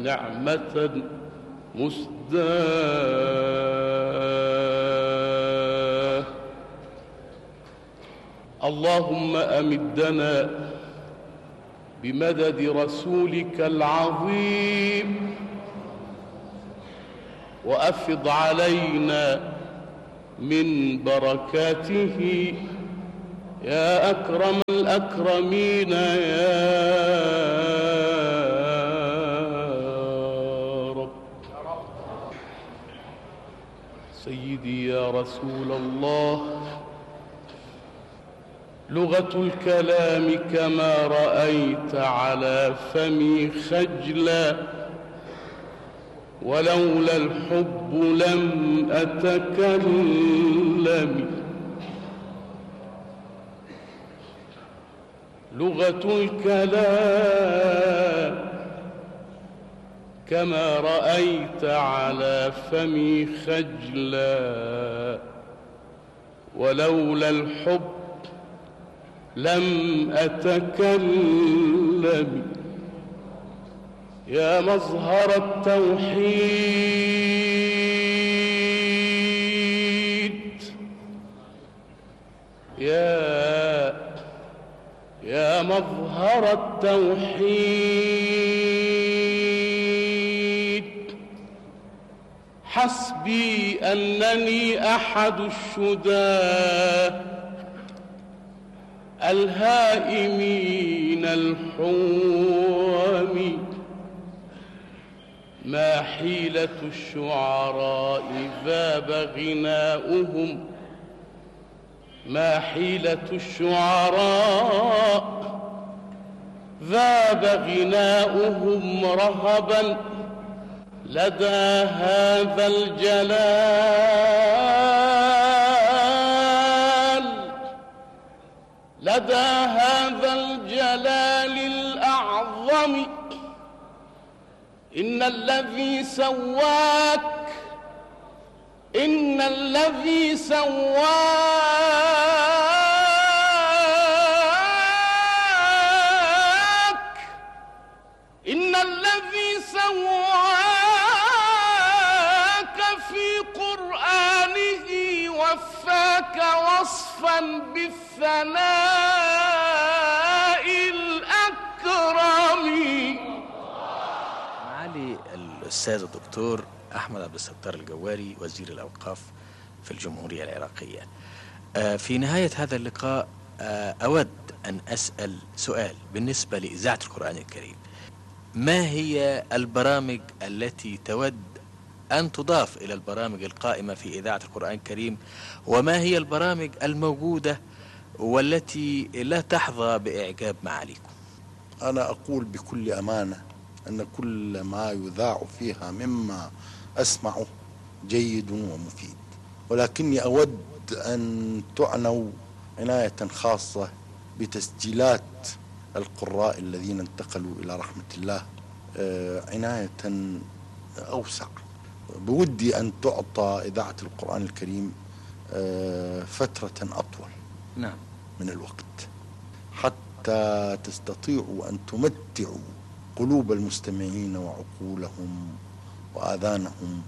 نعمة مسداه. اللهم أمدنا بمدد رسولك العظيم، وأفض علينا من بركاته يا أكرم الأكرمين يا رب. سيدي يا رسول الله، لغة الكلام كما رأيت على فمي خجلا، ولولا الحب لم أتكلم. لغة الكلام كما رأيت على فمي خجلا، ولولا الحب لم أتكلم. يا مظهر التوحيد، يا مظهر التوحيد، حسبي أنني أحد الشداه الهائمين الحوم. ما حيلة الشعراء ذاب غناؤهم، ما حيلة الشعراء ذاب غناؤهم رهبا لدى هذا الجلال، لدى هذا الجلال الأعظم. إن الذي سواك، إن الذي سواك، إن الذي سواك في قرآنه وفاك وصفا بالثناء الأكرم. معالي الأستاذ الدكتور أحمد عبد الستار الجواري، وزير الأوقاف في الجمهورية العراقية، في نهاية هذا اللقاء أود أن أسأل سؤال بالنسبة لإذاعة القرآن الكريم. ما هي البرامج التي تود أن تضاف إلى البرامج القائمة في إذاعة القرآن الكريم، وما هي البرامج الموجودة والتي لا تحظى بإعجاب معاليكم؟ أنا أقول بكل أمانة أن كل ما يذاع فيها مما أسمعه جيد ومفيد، ولكني أود أن تعنوا عناية خاصة بتسجيلات القراء الذين انتقلوا إلى رحمة الله، عناية أوسع. بودي أن تعطى إذاعة القرآن الكريم فترة أطول من الوقت، حتى تستطيعوا أن تمتعوا قلوب المستمعين وعقولهم وآذانهم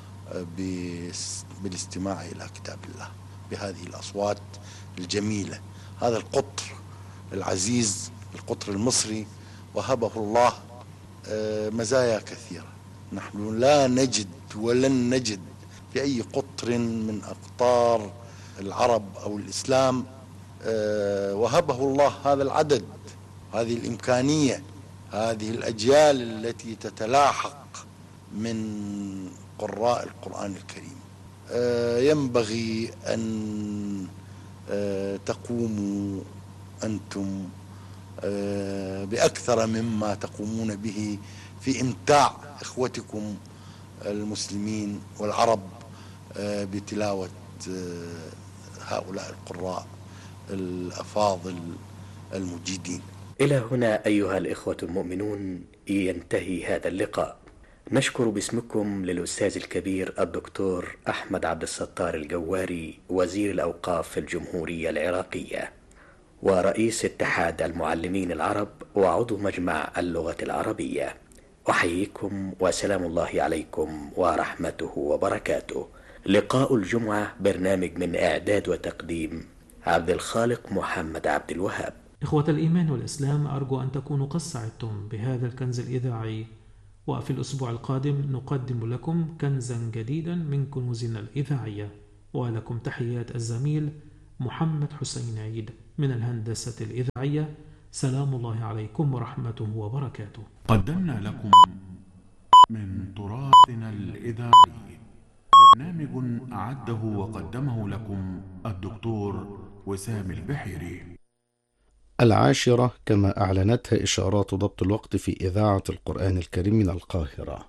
بالاستماع إلى كتاب الله بهذه الأصوات الجميلة. هذا القطر العزيز، القطر المصري، وهبه الله مزايا كثيرة نحن لا نجد ولن نجد في أي قطر من أقطار العرب أو الإسلام. وهبه الله هذا العدد، هذه الإمكانية، هذه الأجيال التي تتلاحق من قراء القرآن الكريم. ينبغي أن تقوموا أنتم بأكثر مما تقومون به في إمتاع إخوتكم المسلمين والعرب بتلاوة هؤلاء القراء الأفاضل المجيدين. إلى هنا أيها الإخوة المؤمنون ينتهي هذا اللقاء. نشكر باسمكم للأستاذ الكبير الدكتور أحمد عبد الستار الجواري، وزير الأوقاف في الجمهورية العراقية ورئيس اتحاد المعلمين العرب وعضو مجمع اللغة العربية، أحييكم وسلام الله عليكم ورحمته وبركاته. لقاء الجمعة برنامج من إعداد وتقديم عبد الخالق محمد عبد الوهاب. إخوة الإيمان والإسلام، أرجو أن تكونوا قد سعدتم بهذا الكنز الإذاعي، وفي الأسبوع القادم نقدم لكم كنزا جديدا من كنوزنا الإذاعية. ولكم تحيات الزميل محمد حسين عيد من الهندسة الإذاعية. سلام الله عليكم ورحمته وبركاته. قدمنا لكم من تراثنا الإذاعي برنامج أعده وقدمه لكم الدكتور وسام البحيري. 10:00 كما أعلنتها إشارات ضبط الوقت في إذاعة القرآن الكريم من القاهرة.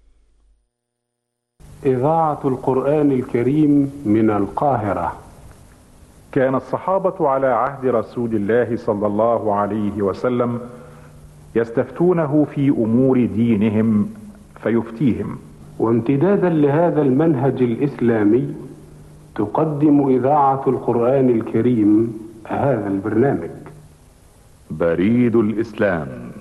إذاعة القرآن الكريم من القاهرة. كان الصحابة على عهد رسول الله صلى الله عليه وسلم يستفتونه في أمور دينهم فيفتيهم. وامتدادا لهذا المنهج الإسلامي تقدم إذاعة القرآن الكريم هذا البرنامج. بريد الإسلام،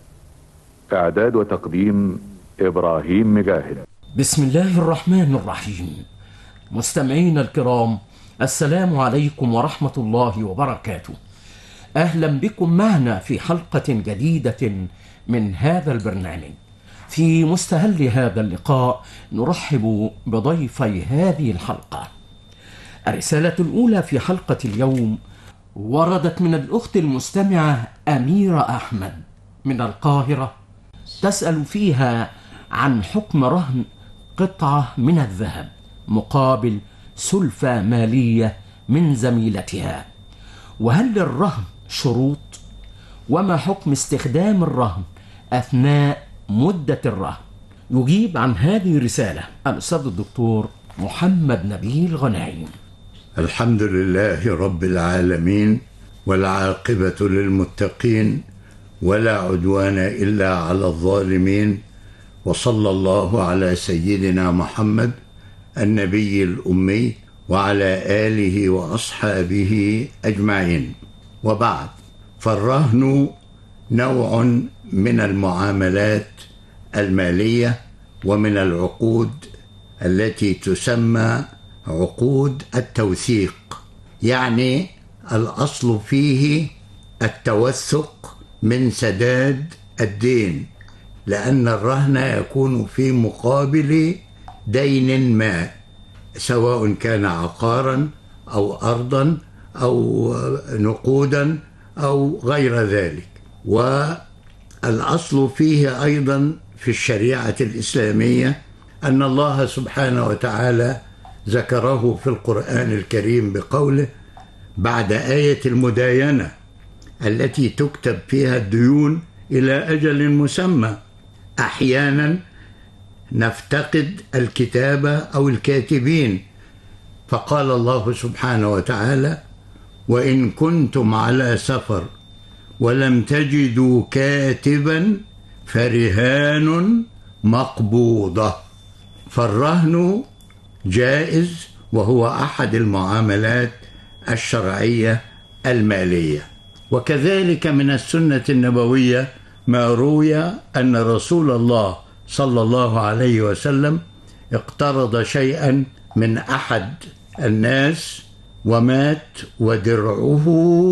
إعداد وتقديم إبراهيم مجاهد. بسم الله الرحمن الرحيم. مستمعين الكرام، السلام عليكم ورحمة الله وبركاته. أهلا بكم معنا في حلقة جديدة من هذا البرنامج. في مستهل هذا اللقاء نرحب بضيفي هذه الحلقة. الرسالة الأولى في حلقة اليوم وردت من الأخت المستمعة أميرة أحمد من القاهرة، تسأل فيها عن حكم رهن قطعة من الذهب مقابل سلفة مالية من زميلتها، وهل للرهن شروط؟ وما حكم استخدام الرهن أثناء مدة الرهن؟ يجيب عن هذه الرسالة الأستاذ الدكتور محمد نبيل غنايم. الحمد لله رب العالمين، والعاقبة للمتقين، ولا عدوان إلا على الظالمين، وصلى الله على سيدنا محمد النبي الأمي وعلى آله وأصحابه أجمعين. وبعد، فالرهن نوع من المعاملات المالية ومن العقود التي تسمى عقود التوثيق، يعني الأصل فيه التوثق من سداد الدين، لأن الرهن يكون في مقابل دين ما، سواء كان عقارا أو أرضا أو نقودا أو غير ذلك. والأصل فيه أيضا في الشريعة الإسلامية أن الله سبحانه وتعالى ذكره في القرآن الكريم بقوله بعد آية المداينة التي تكتب فيها الديون إلى أجل مسمى. أحيانا نفتقد الكتابة أو الكاتبين، فقال الله سبحانه وتعالى وإن كنتم على سفر ولم تجدوا كاتبا فرهان مقبوضة. فالرهن جائز، وهو أحد المعاملات الشرعية المالية. وكذلك من السنة النبوية ما روي أن رسول الله صلى الله عليه وسلم اقترض شيئا من أحد الناس ومات ودرعه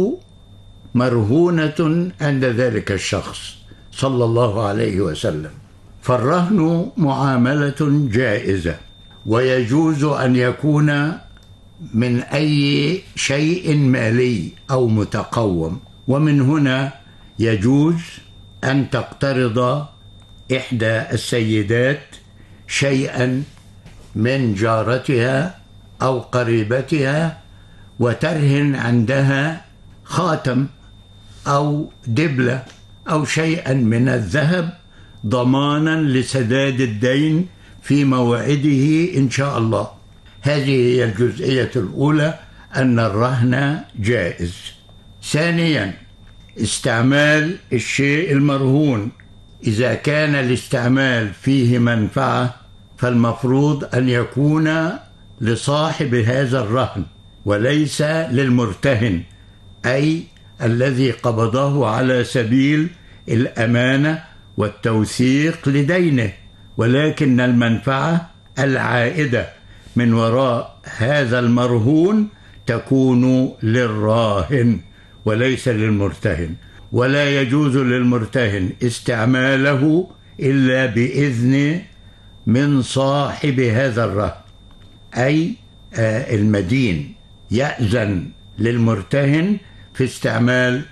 مرهونة عند ذلك الشخص صلى الله عليه وسلم. فالرهن معاملة جائزة، ويجوز أن يكون من أي شيء مالي أو متقوم. ومن هنا يجوز أن تقترض إحدى السيدات شيئا من جارتها أو قريبتها وترهن عندها خاتم أو دبلة أو شيئا من الذهب ضمانا لسداد الدين في موعده إن شاء الله. هذه هي الجزئية الأولى، أن الرهن جائز. ثانيا، استعمال الشيء المرهون. إذا كان الاستعمال فيه منفعة فالمفروض أن يكون لصاحب هذا الرهن وليس للمرتهن، أي الذي قبضه على سبيل الأمانة والتوثيق لدينه، ولكن المنفعة العائدة من وراء هذا المرهون تكون للراهن وليس للمرتهن، ولا يجوز للمرتهن استعماله إلا بإذن من صاحب هذا الرهن، أي المدين يأذن للمرتهن في استعمال